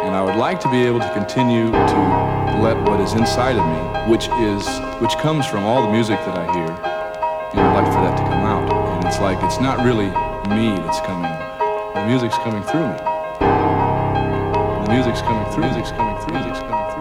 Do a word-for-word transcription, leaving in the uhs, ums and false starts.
And I would like to be able to continue to let what is inside of me, which is, which comes from all the music that I hear, you know, I'd like for that to come out. And it's like, it's not really me that's coming, the music's coming through me. The music's coming through, music's coming through, music's coming through.